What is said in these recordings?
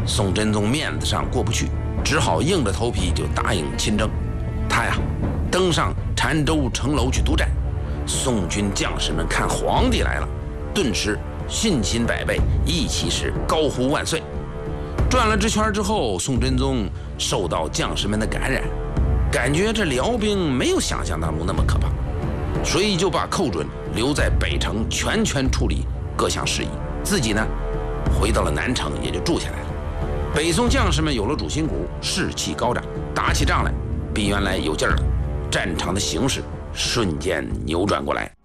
宋真宗面子上过不去，只好硬着头皮就答应亲征。他呀，登上澶州城楼去督战。宋军将士们看皇帝来了，顿时信心百倍，一起是高呼万岁。转了支圈之后，宋真宗受到将士们的感染，感觉这辽兵没有想象当中那么可怕，所以就把寇准留在北城全权处理各项事宜，自己呢回到了南城，也就住下来了。北宋将士们有了主心骨，士气高涨，打起仗来比原来有劲儿了，战场的形势瞬间扭转过来。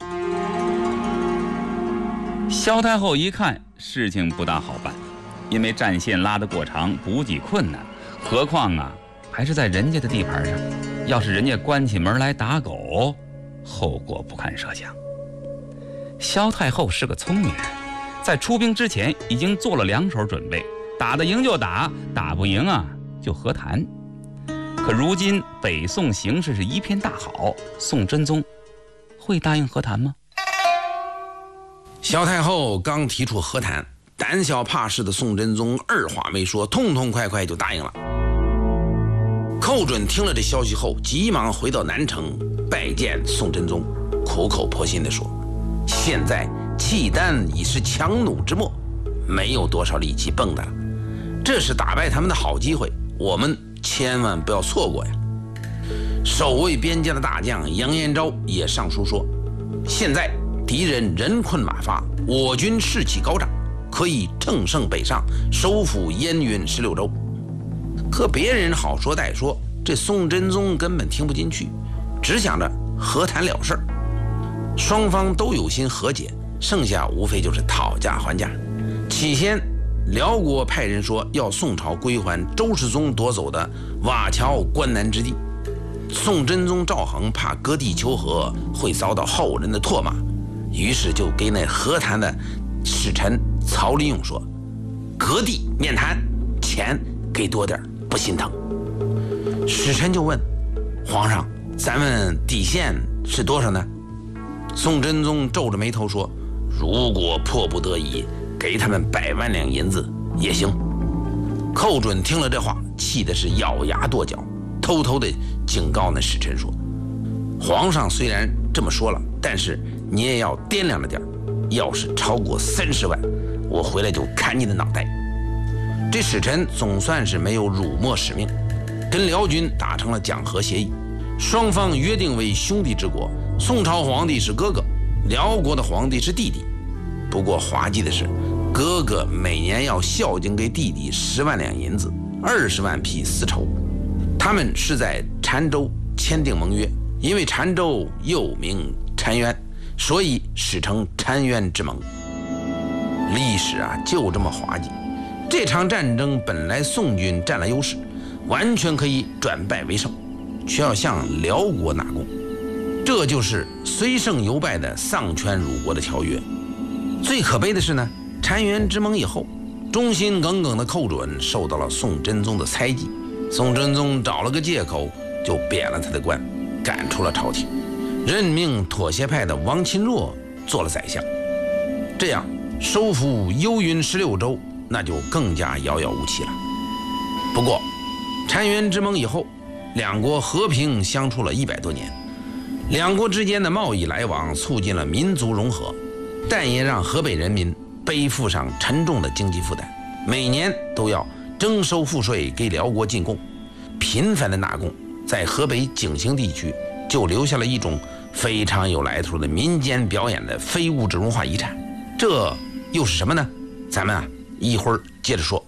萧太后一看事情不大好办，因为战线拉得过长，补给困难，何况啊还是在人家的地盘上，要是人家关起门来打狗，后果不堪设想。萧太后是个聪明人，在出兵之前已经做了2手准备，打得赢就打，打不赢啊就和谈。可如今北宋形势是一片大好，宋真宗会答应和谈吗？ 萧太后刚提出和谈，胆小怕事的宋真宗二话没说，痛痛快快就答应了。寇准听了这消息后，急忙回到南城拜见宋真宗，苦口婆心地说：现在契丹已是强弩之末，没有多少力气蹦的了，这是打败他们的好机会，我们千万不要错过呀。守卫边界的大将杨延昭也上书说，现在敌人人困马乏，我军士气高涨，可以乘胜北上，收复燕云16州。可别人好说歹说，这宋真宗根本听不进去，只想着和谈了事儿。双方都有心和解，剩下无非就是讨价还价。起先辽国派人说要宋朝归还周世宗夺走的瓦桥关南之地，宋真宗赵恒怕割地求和会遭到后人的唾骂，于是就给那和谈的使臣曹利用说，割地免谈，钱给多点不心疼。使臣就问皇上，咱们底线是多少呢？宋真宗皱着眉头说，如果迫不得已，给他们100万两银子也行。寇准听了这话，气的是咬牙跺脚，偷偷的警告那使臣说，皇上虽然这么说了，但是你也要掂量着点，要是超过30万，我回来就砍你的脑袋。这使臣总算是没有辱没使命，跟辽军达成了讲和协议，双方约定为兄弟之国，宋朝皇帝是哥哥，辽国的皇帝是弟弟。不过滑稽的是，哥哥每年要孝敬给弟弟10万两银子，20万匹丝绸。他们是在澶州签订盟约，因为澶州又名澶渊，所以史称澶渊之盟。历史啊就这么滑稽。这场战争本来宋军占了优势，完全可以转败为胜，却要向辽国纳贡，这就是虽胜犹败的丧权辱国的条约。最可悲的是呢，澶渊之盟以后，忠心耿耿的寇准受到了宋真宗的猜忌，宋真宗找了个借口就贬了他的官，赶出了朝廷，任命妥协派的王钦若做了宰相。这样收复幽云16州那就更加遥遥无期了。不过澶渊之盟以后，两国和平相处了100多年，两国之间的贸易来往促进了民族融合，但也让河北人民背负上沉重的经济负担，每年都要征收赋税给辽国进贡，频繁的纳贡，在河北景兴地区就留下了一种非常有来头的民间表演的非物质文化遗产。这又是什么呢？咱们啊一会儿接着说。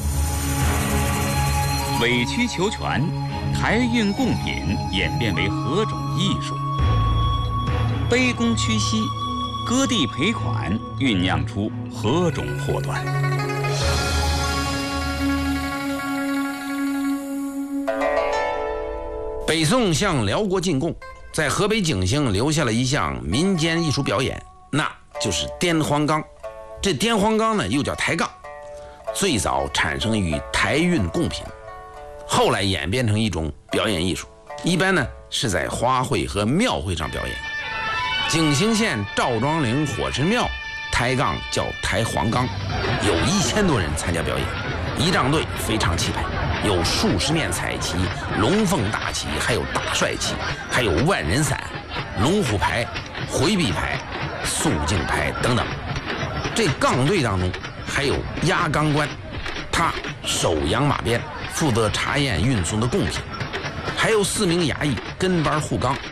委曲求全，台运贡品演变为何种艺术？卑躬屈膝，割地赔款，酝酿出何种祸端？ 北宋向辽国进贡，在河北景兴留下了一项民间艺术表演，那就是颠黄冈。这颠黄冈呢又叫抬杠，最早产生于台运贡品，后来演变成一种表演艺术，一般呢是在花卉和庙会上表演。景兴县赵庄岭火神庙抬杠叫抬黄冈，有1000多人参加表演， 仪仗队非常气派，有数十面彩旗、龙凤大旗，还有大帅旗，还有万人伞、龙虎牌、回避牌、肃静牌等等。这杠队当中还有押杠官，他手扬马鞭，负责查验运送的贡品，还有4名衙役跟班护杠。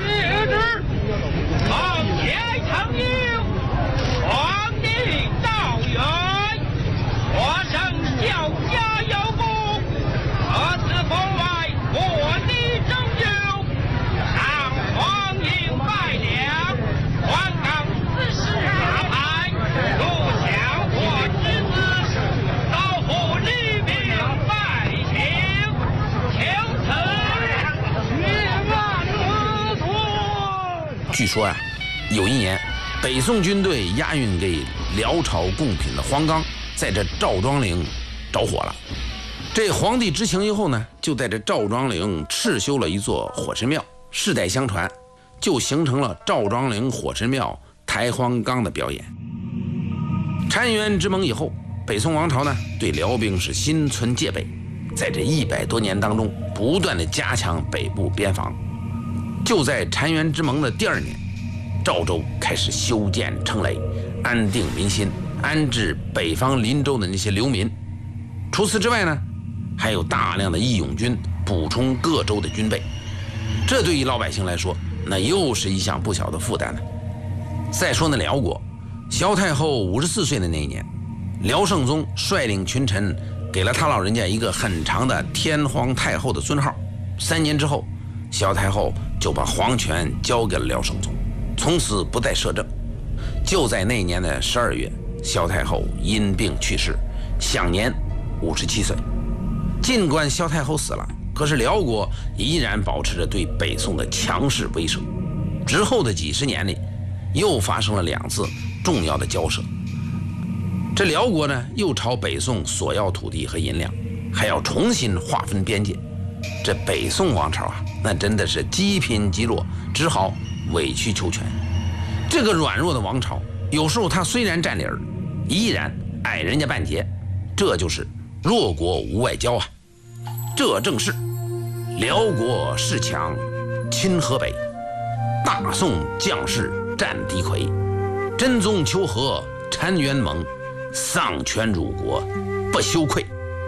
皇爷承应，皇帝诏曰：我生小家有功，何此封外破敌征友，上皇应拜两，还岗司事大牌，入降我之子，保护黎民百姓，求此血万子孙。 据说有一年，北宋军队押运给辽朝贡品的黄冈，在这赵庄岭着火了。这皇帝知情以后呢，就在这赵庄岭敕修了一座火神庙，世代相传，就形成了赵庄岭火神庙抬黄冈的表演。澶渊之盟以后，北宋王朝呢对辽兵是心存戒备，在这100多年当中，不断的加强北部边防。就在澶渊之盟的第2年，赵州开始修建城垒，安定民心，安置北方邻州的那些流民。除此之外呢，还有大量的义勇军补充各州的军备。这对于老百姓来说，那又是一项不小的负担呢。再说那辽国，萧太后54岁的那一年，辽圣宗率领群臣给了他老人家一个很长的天皇太后的尊号。3年之后，萧太后就把皇权交给了辽圣宗，从此不再摄政。就在那年的12月，萧太后因病去世，享年57岁。尽管萧太后死了，可是辽国依然保持着对北宋的强势威慑。之后的几十年里，又发生了2次重要的交涉。这辽国呢，又朝北宋索要土地和银两，还要重新划分边界。这北宋王朝那真的是积贫积弱，只好委曲求全。这个软弱的王朝，有时候他虽然占理儿，依然矮人家半截，这就是弱国无外交。这正是辽国势强侵河北，大宋将士战敌魁，真宗求和澶渊盟，丧权辱国不羞愧。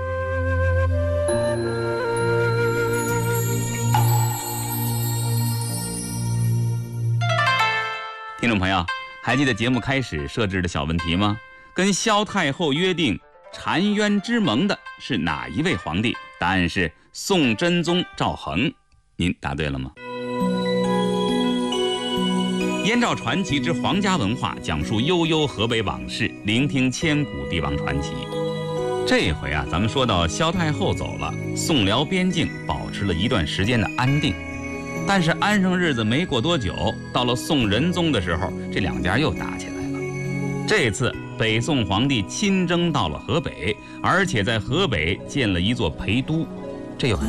听众朋友，还记得节目开始设置的小问题吗？跟萧太后约定澶渊之盟的是哪一位皇帝？答案是宋真宗赵恒。您答对了吗？燕赵传奇之皇家文化，讲述悠悠河北往事，聆听千古帝王传奇。这回咱们说到萧太后走了，宋辽边境保持了一段时间的安定。但是安生日子没过多久，到了宋仁宗的时候，这2家又打起来了。这次北宋皇帝亲征到了河北，而且在河北建了一座陪都，这有